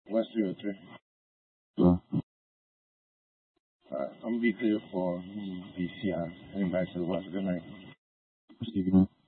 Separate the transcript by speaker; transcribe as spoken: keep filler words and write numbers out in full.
Speaker 1: West three oh three.
Speaker 2: So,
Speaker 1: Alright, I'm gonna be clear for B C I. Anybody to the West. Good night.
Speaker 2: Stevie, man.